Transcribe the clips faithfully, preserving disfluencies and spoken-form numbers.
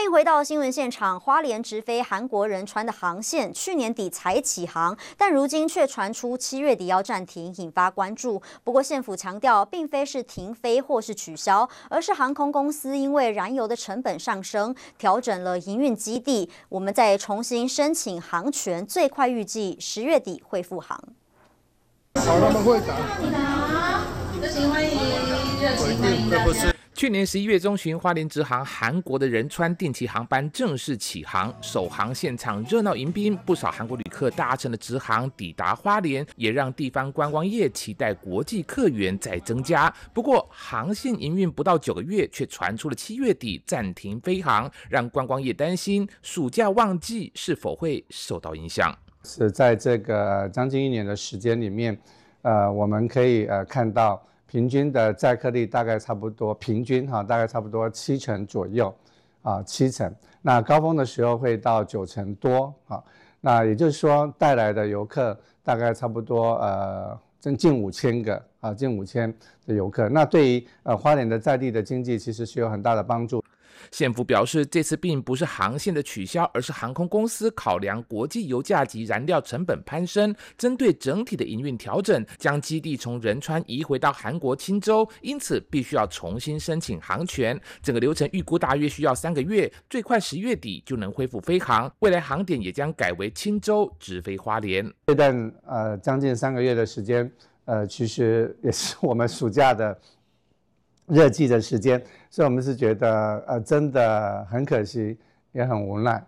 迎回到新闻现场。花莲直飞韩国仁川的航线，去年底才起航，但如今却传出七月底要暂停，引发关注。不过县府强调，并非是停飞或是取消，而是航空公司因为燃油的成本上升，调整了营运基地。我们再重新申请航权，最快预计十月底会复航。 好，他们会长。 你好，热情欢迎，热情欢迎大家。 去年十一月中旬，花莲直航韩国的仁川定期航班正式起航，首航现场热闹迎宾，不少韩国旅客搭乘的直航抵达花莲，也让地方观光业期待国际客源再增加。不过，航线营运不到九个月，却传出了七月底暂停飞航，让观光业担心暑假旺季是否会受到影响。 是在这个将近一年的时间里面，呃，我们可以呃看到。平均的载客率大概差不多，平均哈大概差不多七成左右，啊七成。那高峰的时候会到九成多啊。那也就是说带来的游客大概差不多呃近五千个啊，近五千的游客。那对于呃花莲的在地的经济其实是有很大的帮助。 县府表示，这次并不是航线的取消，而是航空公司考量国际油价及燃料成本攀升，针对整体的营运调整，将基地从仁川移回到韩国钦州，因此必须要重新申请航权。整个流程预估大约需要三个月，最快十月底就能恢复飞航。未来航点也将改为钦州直飞花莲。 这段呃将近三个月的时间，呃，其实也是我们暑假的热季的时间，所以我们是觉得呃真的很可惜，也很无奈。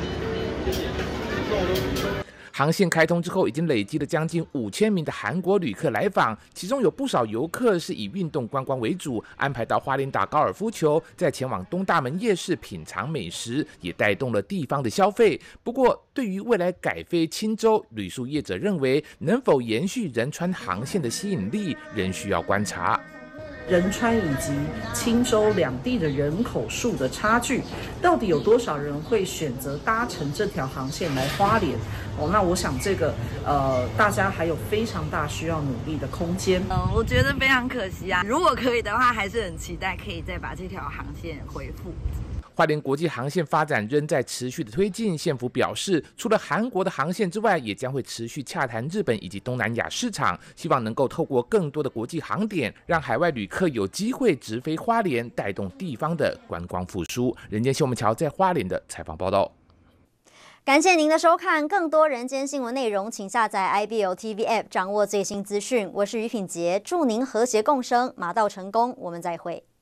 航线开通之后，已经累积了将近五千名的韩国旅客来访，其中有不少游客是以运动观光为主，安排到花莲打高尔夫球，再前往东大门夜市品尝美食，也带动了地方的消费。不过，对于未来改飞钦州，旅宿业者认为能否延续仁川航线的吸引力，仍需要观察。 仁川以及钦州两地的人口数的差距，到底有多少人会选择搭乘这条航线来花莲？哦，那我想这个呃，大家还有非常大需要努力的空间。 嗯、呃，我觉得非常可惜啊。如果可以的话，还是很期待可以再把这条航线恢复。 花莲国际航线发展仍在持续的推进，县府表示，除了韩国的航线之外，也将会持续洽谈日本以及东南亚市场，希望能够透过更多的国际航点，让海外旅客有机会直飞花莲，带动地方的观光复苏。人间新闻桥在花莲的采访报道。 感谢您的收看，更多人间新闻内容，请下载 I B L T V App， 掌握最新资讯。我是于品杰，祝您和谐共生，马到成功，我们再会。